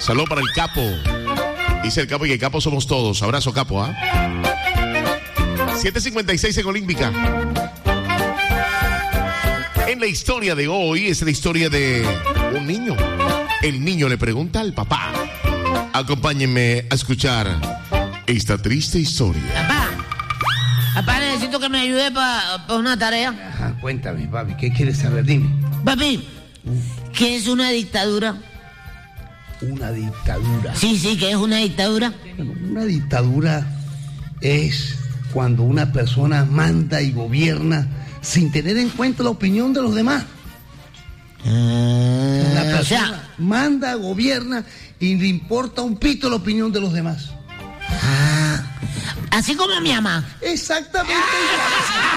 Saludos para el Capo. Dice el Capo y el Capo somos todos. Abrazo, Capo, ¿ah? 7:56 en Olímpica. En la historia de hoy es la historia de un niño. El niño le pregunta al papá. Acompáñenme a escuchar esta triste historia. Papá, necesito que me ayude para una tarea. Ajá, cuéntame, papi, ¿qué quieres saber? Dime. Papi, ¿qué es una dictadura? Una dictadura. Sí, ¿qué es una dictadura? Bueno, una dictadura es cuando una persona manda y gobierna sin tener en cuenta la opinión de los demás. La persona manda, gobierna y le importa un pito la opinión de los demás. Así como mi mamá. Exactamente igual.